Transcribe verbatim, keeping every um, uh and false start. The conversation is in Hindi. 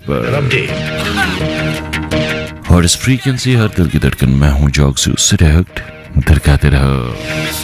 पर। और इस फ्रीक्वेंसी हर दिल की धड़कन, मैं हूं जॉक्सू, सिलेक्ट धड़काते रहो।